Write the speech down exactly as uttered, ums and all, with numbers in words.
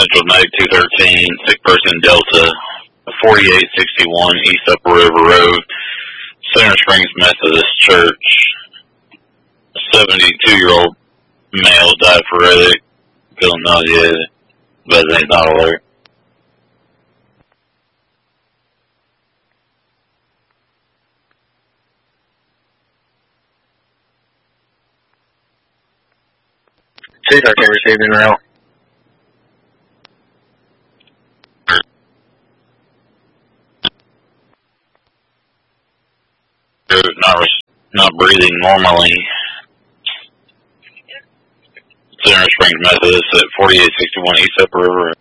Central ninety two thirteen, sick person Delta, forty-eight sixty-one East Upper River Road, Center Springs Methodist Church. seventy-two-year-old male diaphoretic, feeling nauseated, but he's not alert. C thirteen received en route. Not, not breathing normally. Center Springs Methodist at forty-eight sixty-one East Upper River.